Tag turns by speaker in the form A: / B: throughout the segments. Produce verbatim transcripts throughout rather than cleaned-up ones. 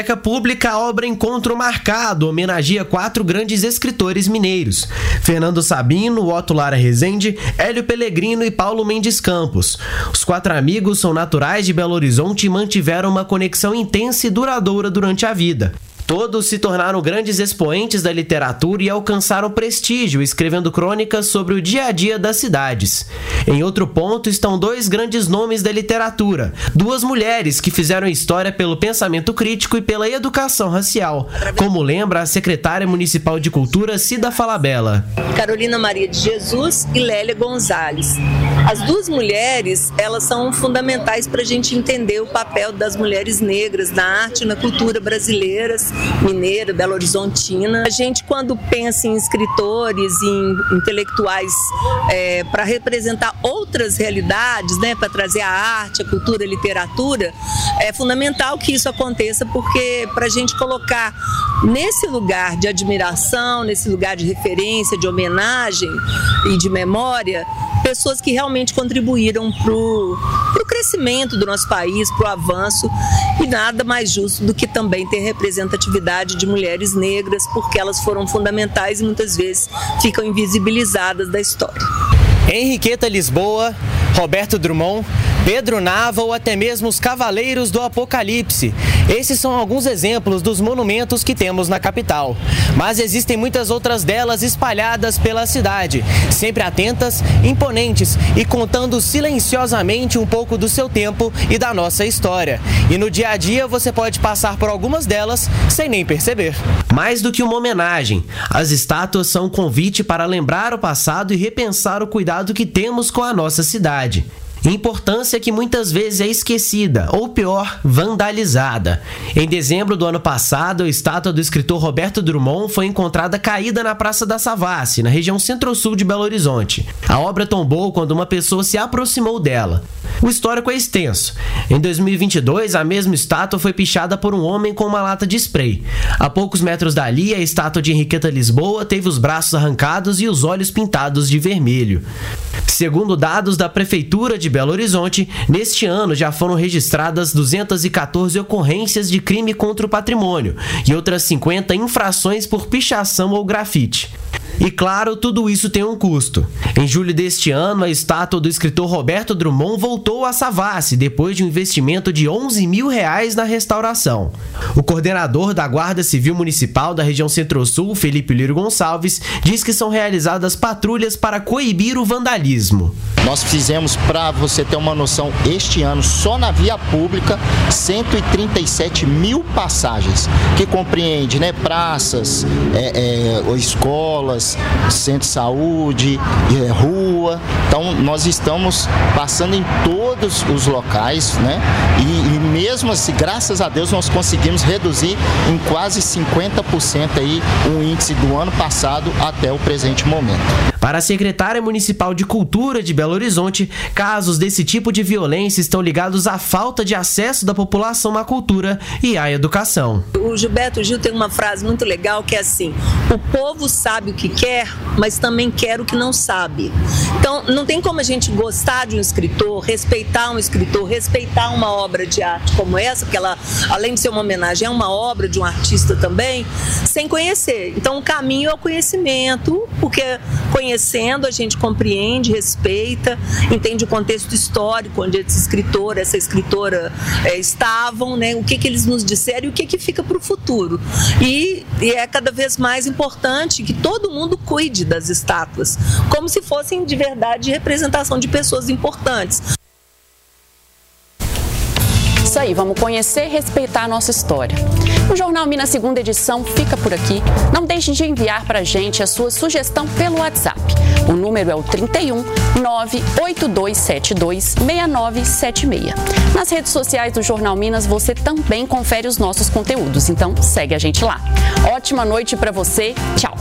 A: Biblioteca Pública, a obra Encontro Marcado homenageia quatro grandes escritores mineiros: Fernando Sabino, Otto Lara Rezende, Hélio Pellegrino e Paulo Mendes Campos. Os quatro amigos são naturais de Belo Horizonte e mantiveram uma conexão intensa e duradoura durante a vida. Todos se tornaram grandes expoentes da literatura e alcançaram prestígio escrevendo crônicas sobre o dia a dia das cidades. Em outro ponto estão dois grandes nomes da literatura, duas mulheres que fizeram história pelo pensamento crítico e pela educação racial, como lembra a secretária municipal de Cultura, Cida Falabella.
B: Carolina Maria de Jesus e Lélia Gonzalez. As duas mulheres, elas são fundamentais para a gente entender o papel das mulheres negras na arte e na cultura brasileiras, mineira, belo-horizontina. A gente, quando pensa em escritores, em intelectuais é, para representar outras realidades, né, para trazer a arte, a cultura, a literatura, é fundamental que isso aconteça, porque para a gente colocar nesse lugar de admiração, nesse lugar de referência, de homenagem e de memória, pessoas que realmente contribuíram para o crescimento do nosso país, para o avanço, e nada mais justo do que também ter representatividade de mulheres negras, porque elas foram fundamentais e muitas vezes ficam invisibilizadas da história.
A: Henriqueta Lisboa, Roberto Drummond, Pedro Nava ou até mesmo os Cavaleiros do Apocalipse. Esses são alguns exemplos dos monumentos que temos na capital. Mas existem muitas outras delas espalhadas pela cidade, sempre atentas, imponentes e contando silenciosamente um pouco do seu tempo e da nossa história. E no dia a dia você pode passar por algumas delas sem nem perceber. Mais do que uma homenagem, as estátuas são um convite para lembrar o passado e repensar o cuidado que temos com a nossa cidade. Importância que muitas vezes é esquecida, ou pior, vandalizada. Em dezembro do ano passado, a estátua do escritor Roberto Drummond foi encontrada caída na Praça da Savassi, na região centro-sul de Belo Horizonte. A obra tombou quando uma pessoa se aproximou dela. O histórico é extenso. Em dois mil e vinte e dois, a mesma estátua foi pichada por um homem com uma lata de spray. A poucos metros dali, a estátua de Henriqueta Lisboa teve os braços arrancados e os olhos pintados de vermelho. Segundo dados da Prefeitura de Belo Horizonte, neste ano já foram registradas duzentas e quatorze ocorrências de crime contra o patrimônio e outras cinquenta infrações por pichação ou grafite. E claro, tudo isso tem um custo. Em julho deste ano, a estátua do escritor Roberto Drummond voltou a Savassi, depois de um investimento de onze mil reais na restauração. O coordenador da Guarda Civil Municipal da região Centro-Sul, Felipe Lírio Gonçalves, diz que são realizadas patrulhas para coibir o vandalismo.
C: Nós fizemos, para você ter uma noção, este ano, só na via pública, cento e trinta e sete mil passagens, que compreende, né, praças, é, é, escolas, centro de saúde, é, rua. Então, nós estamos passando em todos os locais, né, e, e mesmo assim, graças a Deus, nós conseguimos reduzir em quase cinquenta por cento aí o índice do ano passado até o presente momento.
A: Para a secretária municipal de Cultura de Belo Horizonte, casos desse tipo de violência estão ligados à falta de acesso da população à cultura e à educação.
B: O Gilberto Gil tem uma frase muito legal que é assim: o povo sabe o que quer, mas também quer o que não sabe. Então, não tem como a gente gostar de um escritor, respeitar um escritor, respeitar uma obra de arte como essa, porque ela, além de ser uma homenagem, é uma obra de um artista também, sem conhecer. Então, o caminho é o conhecimento, porque conhecendo a gente compreende, respeita, entende o contexto histórico onde esse escritor, essa escritora é, estavam, né, o que, que eles nos disseram e o que, que fica para o futuro. E, e é cada vez mais importante que todo mundo cuide das estátuas, como se fossem de verdade representação de pessoas importantes.
D: Isso aí, vamos conhecer e respeitar a nossa história. O Jornal Minas segunda edição fica por aqui. Não deixe de enviar para a gente a sua sugestão pelo WhatsApp. O número é o trinta e um, nove oito dois sete dois, seis nove sete seis. Nas redes sociais do Jornal Minas você também confere os nossos conteúdos, então segue a gente lá. Ótima noite para você, tchau!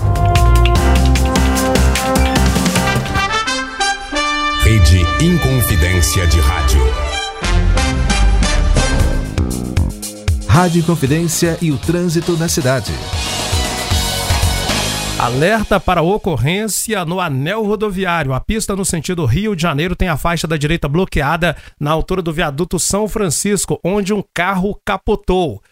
E: Rede Inconfidência de Rádio.
F: Rádio Inconfidência e o trânsito na cidade.
G: Alerta para ocorrência no anel rodoviário. A pista no sentido Rio de Janeiro tem a faixa da direita bloqueada na altura do viaduto São Francisco, onde um carro capotou.